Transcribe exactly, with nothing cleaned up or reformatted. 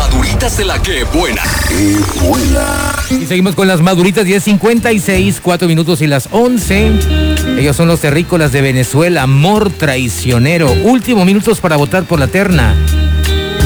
maduritas de la que buena. ¡Qué buena! Y seguimos con las maduritas, diez cincuenta y seis, cuatro minutos y las once. Ellos son los terrícolas de Venezuela, amor traicionero. Últimos minutos para votar por la terna.